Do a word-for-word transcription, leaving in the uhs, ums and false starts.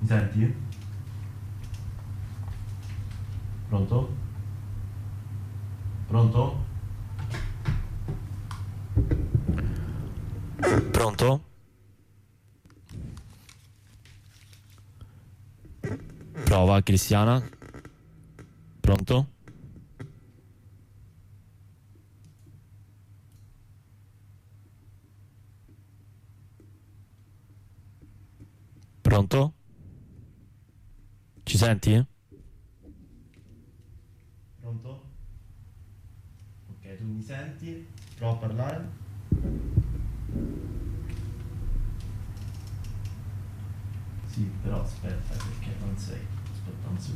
Mi senti? Pronto? Pronto? Pronto? Prova, Cristiana. Pronto? Pronto? Ci senti? Pronto? Ok, tu mi senti? Prova a parlare? Sì, però aspetta perché non sei. Aspetta un secondo.